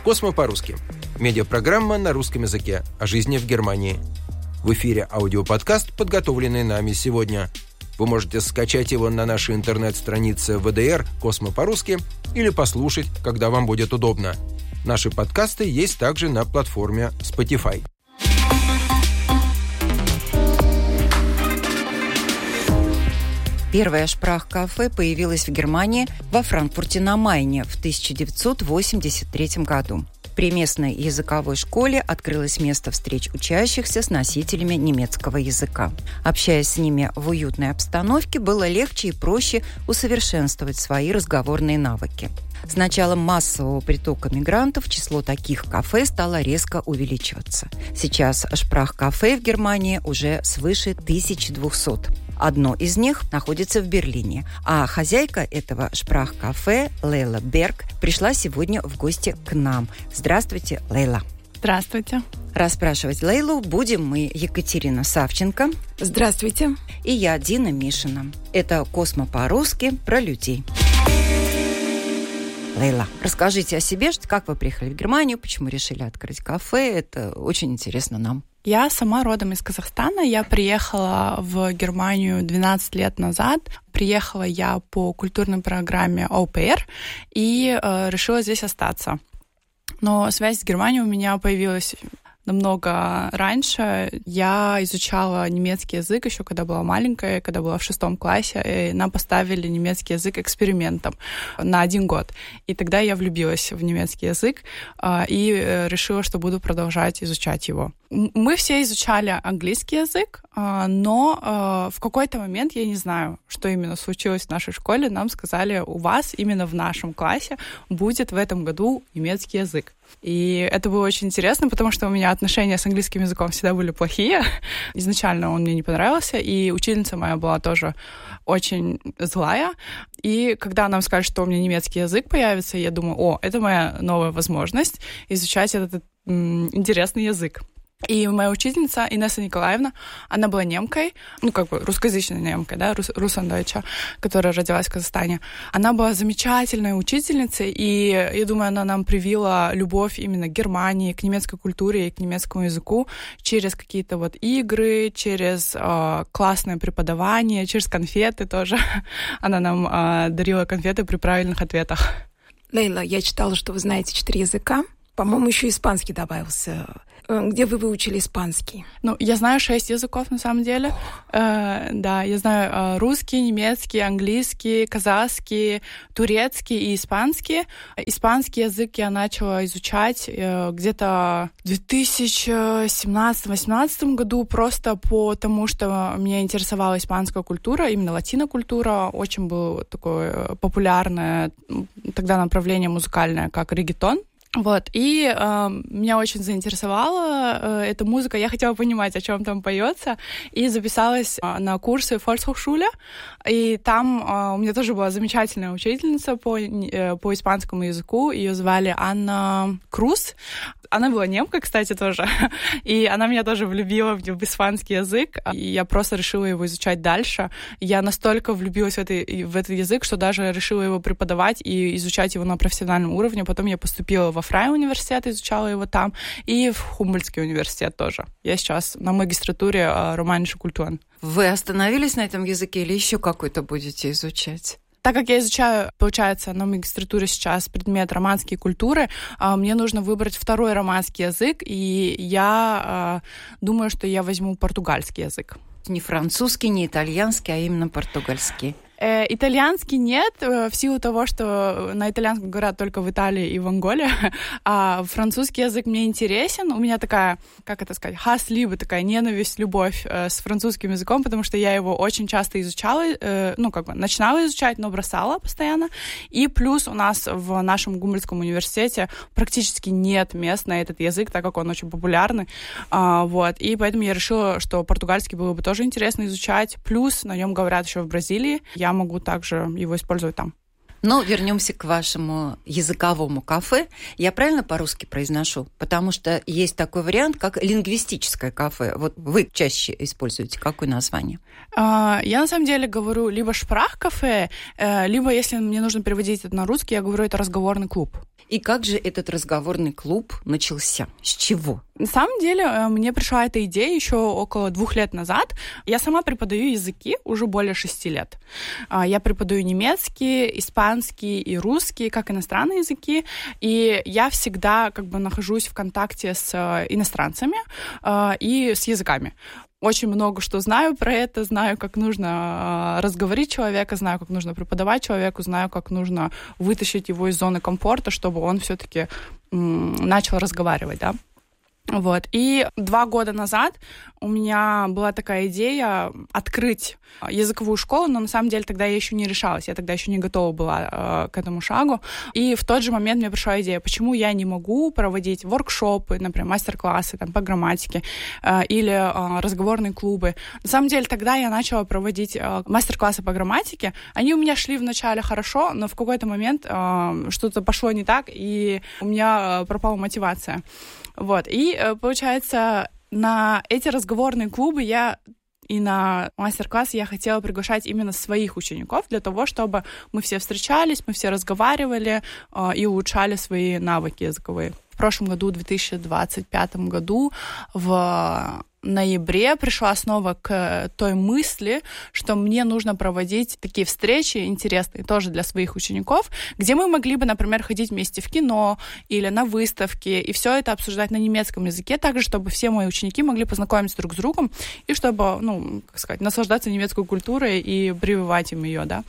«Космо по-русски». Медиапрограмма на русском языке о жизни в Германии. В эфире аудиоподкаст, подготовленный нами сегодня. Вы можете скачать его на нашей интернет-странице WDR «Космо по-русски» или послушать, когда вам будет удобно. Наши подкасты есть также на платформе Spotify. Первое шпрах-кафе появилось в Германии во Франкфурте на Майне в 1983 году. При местной языковой школе открылось место встреч учащихся с носителями немецкого языка. Общаясь с ними в уютной обстановке, было легче и проще усовершенствовать свои разговорные навыки. С началом массового притока мигрантов число таких кафе стало резко увеличиваться. Сейчас шпрах-кафе в Германии уже свыше 1200. Одно из них находится в Берлине, а хозяйка этого шпрах-кафе Лейла Берг пришла сегодня в гости к нам. Здравствуйте, Лейла. Здравствуйте. Расспрашивать Лейлу будем мы Екатерина Савченко. Здравствуйте. И я, Дина Мишина. Это «Космо по-русски» про людей. Лейла, расскажите о себе, как вы приехали в Германию, почему решили открыть кафе. Это очень интересно нам. Я сама родом из Казахстана. Я приехала в Германию 12 лет назад. Приехала я по культурной программе Au Pair и решила здесь остаться. Но связь с Германией у меня появилась намного раньше. Я изучала немецкий язык еще когда была маленькая, когда была в 6 классе, и нам поставили немецкий язык экспериментом на 1 год. И тогда я влюбилась в немецкий язык и решила, что буду продолжать изучать его. Мы все изучали английский язык, но в какой-то момент, я не знаю, что именно случилось в нашей школе, нам сказали, у вас именно в нашем классе будет в этом году немецкий язык. И это было очень интересно, потому что у меня отношения с английским языком всегда были плохие. Изначально он мне не понравился, и учительница моя была тоже очень злая. И когда нам сказали, что у меня немецкий язык появится, я думаю, это моя новая возможность изучать этот интересный язык. И моя учительница Инесса Николаевна, она была немкой, русскоязычной немкой, да, Руссандойча, которая родилась в Казахстане. Она была замечательной учительницей, и, я думаю, она нам привила любовь именно к Германии, к немецкой культуре и к немецкому языку через какие-то игры, через классное преподавание, через конфеты тоже. Она нам дарила конфеты при правильных ответах. Лейла, я читала, что вы знаете 4 языка. По-моему, еще испанский добавился. Где вы выучили испанский? Я знаю 6 языков, на самом деле. Да, я знаю русский, немецкий, английский, казахский, турецкий и испанский. Испанский язык я начала изучать где-то в 2017-2018 году, просто потому, что меня интересовала испанская культура, именно латинокультура. Очень было такое популярное тогда направление музыкальное, как реггетон. И меня очень заинтересовала эта музыка. Я хотела понимать, о чем там поется, и записалась на курсы Volkshochschule. И там у меня тоже была замечательная учительница по испанскому языку. Ее звали Анна Круз. Она была немкой, кстати, тоже. И она меня тоже влюбила в испанский язык. И я просто решила его изучать дальше. Я настолько влюбилась в этот язык, что даже решила его преподавать и изучать его на профессиональном уровне. Потом я поступила во Фрай университет, изучала его там, и в Хумбольдтский университет тоже. Я сейчас на магистратуре Ромаnische Kulturen. Вы остановились на этом языке или еще какой-то будете изучать? Так как я изучаю, получается, на магистратуре сейчас предмет романские культуры, мне нужно выбрать второй романский язык, и я думаю, что я возьму португальский язык. Не французский, не итальянский, а именно португальский. Итальянский нет, в силу того, что на итальянском говорят только в Италии и в Анголе, а французский язык мне интересен. У меня такая, хас-либо, такая ненависть, любовь с французским языком, потому что я его очень часто изучала, начинала изучать, но бросала постоянно. И плюс у нас в нашем Гумбольдтском университете практически нет мест на этот язык, так как он очень популярный. И поэтому я решила, что португальский было бы тоже интересно изучать. Плюс на нем говорят еще в Бразилии. Я могу также его использовать там. Но вернемся к вашему языковому кафе. Я правильно по-русски произношу? Потому что есть такой вариант, как лингвистическое кафе. Вот вы чаще используете какое название? Я на самом деле говорю либо шпрах-кафе, либо, если мне нужно переводить это на русский, я говорю, это разговорный клуб. И как же этот разговорный клуб начался? С чего? На самом деле, мне пришла эта идея еще около 2 лет назад. Я сама преподаю языки уже более 6 лет. Я преподаю немецкий, испанский и русский, как иностранные языки. И я всегда нахожусь в контакте с иностранцами и с языками. Очень много что знаю про это, знаю, как нужно разговорить человека, знаю, как нужно преподавать человеку, знаю, как нужно вытащить его из зоны комфорта, чтобы он все-таки начал разговаривать, да. Вот. И 2 года назад у меня была такая идея открыть языковую школу, но на самом деле тогда я еще не решалась, я тогда еще не готова была к этому шагу. И в тот же момент мне пришла идея, почему я не могу проводить воркшопы, например, мастер-классы по грамматике или разговорные клубы. На самом деле тогда я начала проводить мастер-классы по грамматике. Они у меня шли вначале хорошо, но в какой-то момент что-то пошло не так, и у меня пропала мотивация. Вот. И, получается, на эти разговорные клубы и на мастер-классы я хотела приглашать именно своих учеников для того, чтобы мы все встречались, мы все разговаривали и улучшали свои навыки языковые. В прошлом году, в 2025 году, в ноябре пришла снова к той мысли, что мне нужно проводить такие встречи интересные тоже для своих учеников, где мы могли бы, например, ходить вместе в кино или на выставки, и все это обсуждать на немецком языке, также, чтобы все мои ученики могли познакомиться друг с другом и чтобы, наслаждаться немецкой культурой и прививать им ее, да.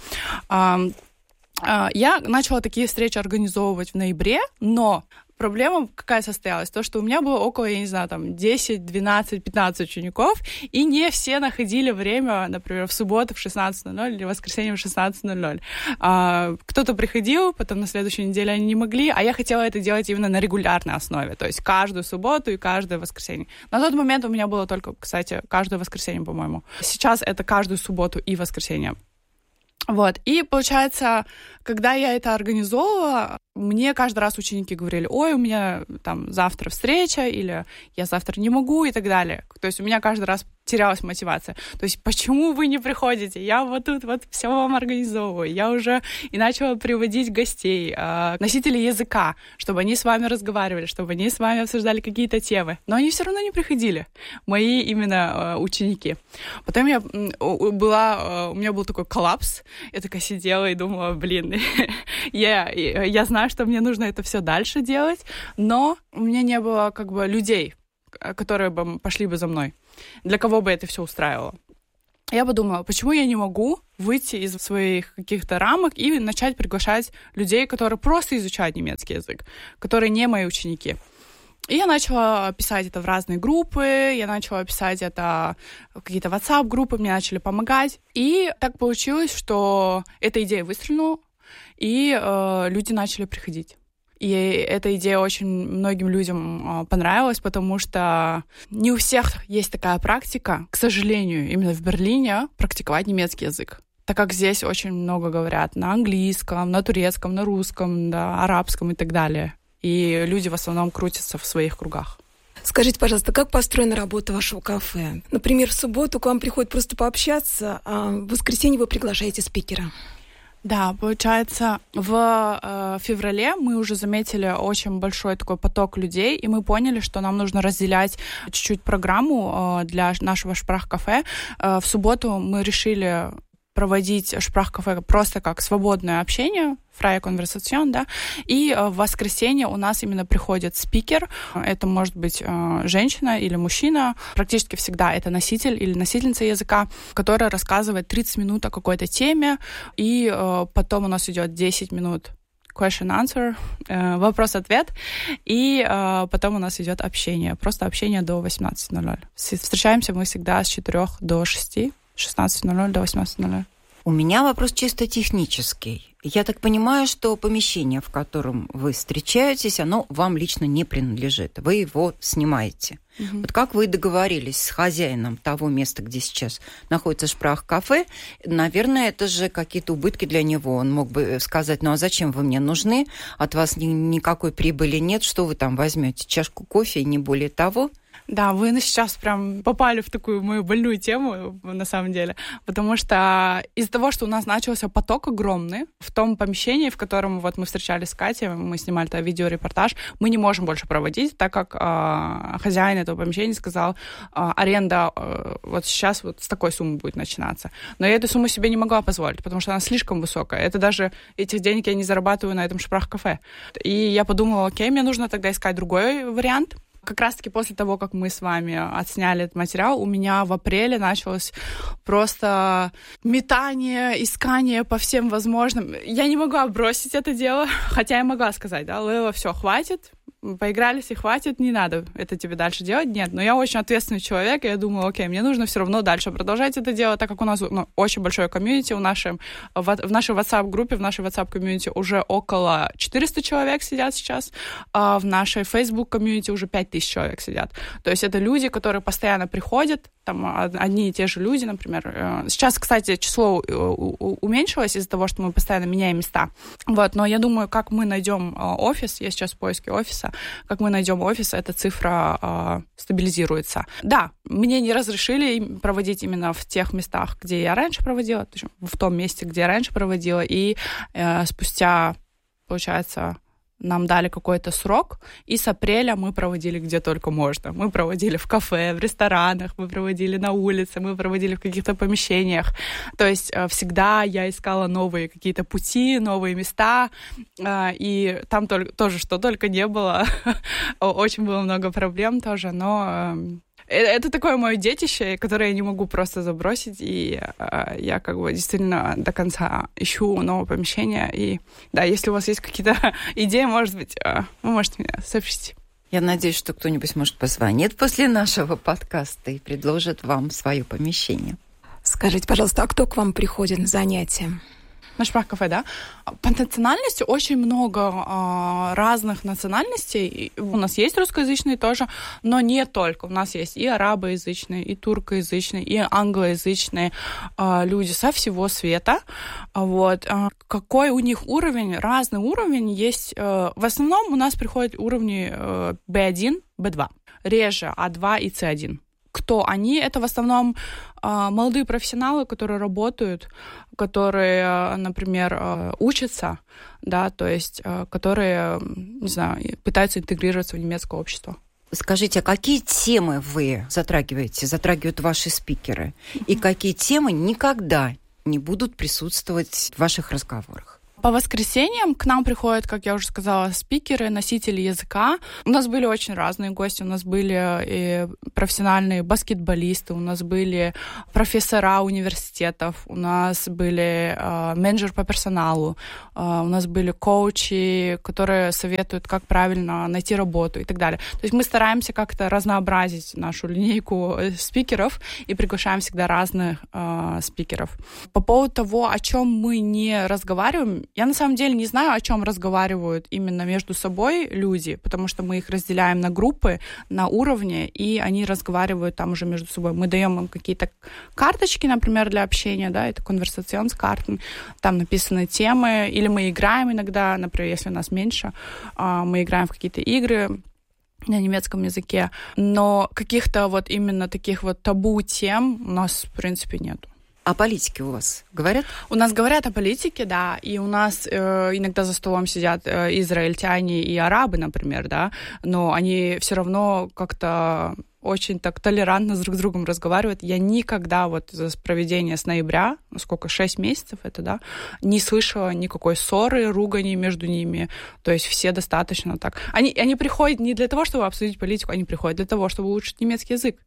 Я начала такие встречи организовывать в ноябре, но проблема какая состоялась? То, что у меня было около, 10, 12, 15 учеников, и не все находили время, например, в субботу в 16:00 или в воскресенье в 16:00. Кто-то приходил, потом на следующей неделе они не могли, а я хотела это делать именно на регулярной основе, то есть каждую субботу и каждое воскресенье. На тот момент у меня было только, кстати, каждое воскресенье, по-моему. Сейчас это каждую субботу и воскресенье. Вот, и получается, когда я это организовывала, мне каждый раз ученики говорили: ой, у меня завтра встреча, или я завтра не могу, и так далее. То есть у меня каждый раз терялась мотивация. То есть почему вы не приходите? Я вот тут все вам организовываю. Я уже и начала приводить гостей, носителей языка, чтобы они с вами разговаривали, чтобы они с вами обсуждали какие-то темы. Но они все равно не приходили, мои именно ученики. Потом у меня был такой коллапс. Я такая сидела и думала, я знаю, что мне нужно это все дальше делать, но у меня не было людей, которые бы пошли бы за мной, для кого бы это все устраивало. Я подумала, почему я не могу выйти из своих каких-то рамок и начать приглашать людей, которые просто изучают немецкий язык, которые не мои ученики. И я начала писать это в разные группы, я начала писать это в какие-то WhatsApp-группы, мне начали помогать. И так получилось, что эта идея выстрелила, и люди начали приходить. И эта идея очень многим людям понравилась, потому что не у всех есть такая практика, к сожалению, именно в Берлине, практиковать немецкий язык. Так как здесь очень много говорят на английском, на турецком, на русском, да, арабском и так далее. И люди в основном крутятся в своих кругах. Скажите, пожалуйста, как построена работа вашего кафе? Например, в субботу к вам приходят просто пообщаться, а в воскресенье вы приглашаете спикера. Да, получается, в феврале мы уже заметили очень большой такой поток людей, и мы поняли, что нам нужно разделять чуть-чуть программу для нашего шпрах-кафе. В субботу мы решили проводить шпрах-кафе просто как свободное общение, freie Konversation, да, и в воскресенье у нас именно приходит спикер, это может быть женщина или мужчина, практически всегда это носитель или носительница языка, которая рассказывает 30 минут о какой-то теме, и потом у нас идет 10 минут question-answer, вопрос-ответ, и потом у нас идет общение, просто общение до 18:00. Встречаемся мы всегда с 4 до 6, 16:00 до 18:00. У меня вопрос чисто технический. Я так понимаю, что помещение, в котором вы встречаетесь, оно вам лично не принадлежит. Вы его снимаете. Mm-hmm. Вот как вы договорились с хозяином того места, где сейчас находится шпрах-кафе, наверное, это же какие-то убытки для него. Он мог бы сказать: ну а зачем вы мне нужны? От вас никакой прибыли нет. Что вы там возьмете? Чашку кофе и не более того? Да, вы сейчас прям попали в такую мою больную тему, на самом деле, потому что из-за того, что у нас начался поток огромный в том помещении, в котором вот мы встречались с Катей, мы снимали тогда видеорепортаж, мы не можем больше проводить, так как хозяин этого помещения сказал, аренда вот сейчас вот с такой суммы будет начинаться. Но я эту сумму себе не могла позволить, потому что она слишком высокая. Это даже этих денег я не зарабатываю на этом шпрах-кафе. И я подумала, окей, мне нужно тогда искать другой вариант. Как раз-таки после того, как мы с вами отсняли этот материал, у меня в апреле началось просто метание, искание по всем возможным. Я не могла бросить это дело, хотя я могла сказать, да, Лейла, все, хватит, поигрались и хватит, не надо это тебе дальше делать. Нет, но я очень ответственный человек, и я думаю, окей, мне нужно все равно дальше продолжать это дело, так как у нас очень большое комьюнити, в нашей WhatsApp-группе, в нашей WhatsApp-комьюнити уже около 400 человек сидят сейчас, а в нашей Facebook-комьюнити уже 5000 человек сидят. То есть это люди, которые постоянно приходят, там одни и те же люди, например. Сейчас, кстати, число уменьшилось из-за того, что мы постоянно меняем места. Вот, но я думаю, как мы найдем офис, я сейчас в поиске офиса, как мы найдем офис, эта цифра стабилизируется. Да, мне не разрешили проводить именно в тех местах, где я раньше проводила, в том месте, где я раньше проводила, и спустя, получается, нам дали какой-то срок, и с апреля мы проводили где только можно. Мы проводили в кафе, в ресторанах, мы проводили на улице, мы проводили в каких-то помещениях. То есть всегда я искала новые какие-то пути, новые места, и там тоже что только не было. Очень было много проблем тоже, но... Это такое мое детище, которое я не могу просто забросить, и я как бы действительно до конца ищу новое помещение. И да, если у вас есть какие-то идеи, может быть, вы можете мне сообщить. Я надеюсь, что кто-нибудь, может, позвонит после нашего подкаста и предложит вам свое помещение. Скажите, пожалуйста, а кто к вам приходит на занятия? На шпрах-кафе, да? По национальности очень много разных национальностей. У нас есть русскоязычные тоже, но не только. У нас есть и арабоязычные, и туркоязычные, и англоязычные люди со всего света. Вот. Какой у них уровень? Разный уровень есть. В основном у нас приходят уровни B1, B2. Реже А2 и С1. Кто они? Это в основном молодые профессионалы, которые работают, которые, например, учатся, да, то есть которые, не знаю, пытаются интегрироваться в немецкое общество. Скажите, а какие темы вы затрагивают ваши спикеры? И какие темы никогда не будут присутствовать в ваших разговорах? По воскресеньям к нам приходят, как я уже сказала, спикеры, носители языка. У нас были очень разные гости. У нас были и профессиональные баскетболисты, у нас были профессора университетов, у нас были менеджеры по персоналу, у нас были коучи, которые советуют, как правильно найти работу и так далее. То есть мы стараемся как-то разнообразить нашу линейку спикеров и приглашаем всегда разных спикеров. По поводу того, о чем мы не разговариваем, я на самом деле не знаю, о чем разговаривают именно между собой люди, потому что мы их разделяем на группы, на уровне, и они разговаривают там уже между собой. Мы даем им какие-то карточки, например, для общения, да, это конверсационскарten, там написаны темы, или мы играем иногда, например, если нас меньше, мы играем в какие-то игры на немецком языке, но каких-то вот именно таких вот табу тем у нас, в принципе, нету. О политике у вас говорят? У нас говорят о политике, да, и у нас иногда за столом сидят израильтяне и арабы, например, да, но они все равно как-то очень так толерантно друг с другом разговаривают. Я никогда вот за проведение с ноября, сколько, 6 месяцев это, да, не слышала никакой ссоры, ругани между ними. То есть все достаточно так. Они приходят не для того, чтобы обсудить политику, они приходят для того, чтобы улучшить немецкий язык.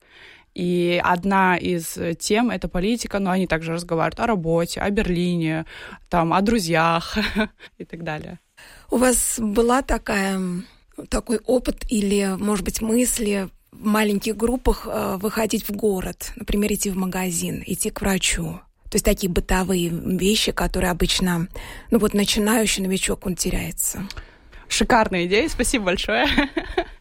И одна из тем — это политика, но они также разговаривают о работе, о Берлине, там, о друзьях и так далее. У вас была такой опыт или, может быть, мысли в маленьких группах выходить в город, например, идти в магазин, идти к врачу? То есть такие бытовые вещи, которые обычно, начинающий новичок, он теряется. Шикарная идея, спасибо большое.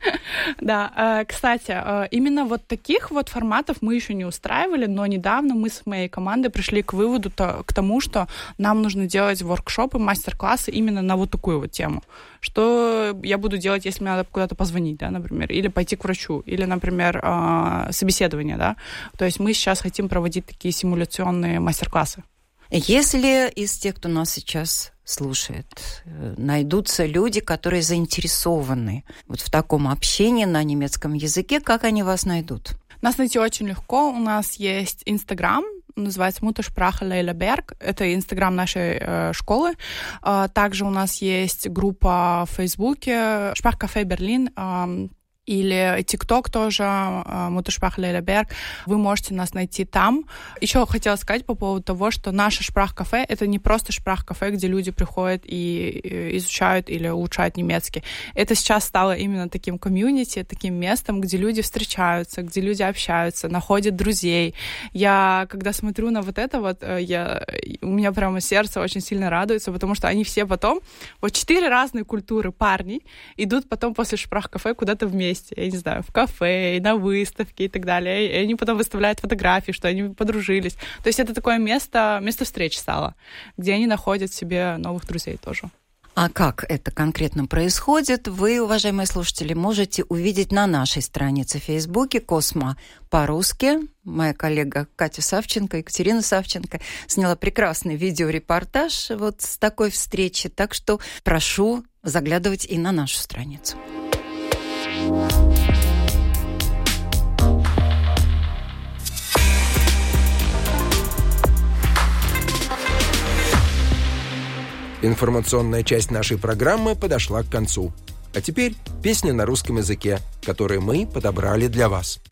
Да, кстати, именно вот таких вот форматов мы еще не устраивали, но недавно мы с моей командой пришли к выводу, к тому, что нам нужно делать воркшопы, мастер-классы именно на вот такую вот тему. Что я буду делать, если мне надо куда-то позвонить, да, например, или пойти к врачу, или, например, собеседование, да. То есть мы сейчас хотим проводить такие симуляционные мастер-классы. Если из тех, кто нас сейчас слушает, найдутся люди, которые заинтересованы вот в таком общении на немецком языке, как они вас найдут? Нас найти очень легко. У нас есть Инстаграм, называется Muttersprache Leyla-Berg. Это Инстаграм нашей школы. Также у нас есть группа в Фейсбуке Sprachcafé Berlin, или ТикТок тоже, Muttersprache Leyla-Berg. Вы можете нас найти там. Еще хотела сказать по поводу того, что наше шпрах-кафе — это не просто шпрах-кафе, где люди приходят и изучают или улучшают немецкий. Это сейчас стало именно таким комьюнити, таким местом, где люди встречаются, где люди общаются, находят друзей. Я, когда смотрю на вот это вот, у меня прямо сердце очень сильно радуется, потому что они все потом, вот 4 разные культуры парней идут потом после шпрах-кафе куда-то вместе. Я не знаю, в кафе, на выставке и так далее. И они потом выставляют фотографии, что они подружились. То есть это такое место встреч стало, где они находят себе новых друзей тоже. А как это конкретно происходит, вы, уважаемые слушатели, можете увидеть на нашей странице в Фейсбуке «Космо по-русски». Моя коллега Катя Савченко, Екатерина Савченко сняла прекрасный видеорепортаж вот с такой встречи. Так что прошу заглядывать и на нашу страницу. Информационная часть нашей программы подошла к концу. А теперь песня на русском языке, которую мы подобрали для вас.